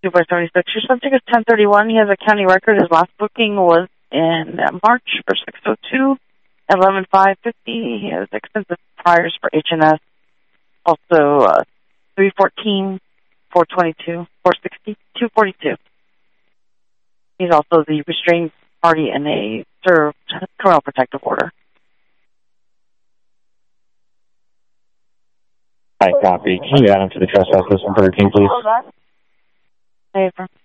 2 by 76. Your subject is 1031. He has a county record. His last booking was in March for 602, 11/5/50. He has extensive priors for HNS. Also 314, 422, 460, 242. He's also the restrained party in a served criminal protective order. Hi, copy. Can you add him to the trespass list for Burger King, please? Hey,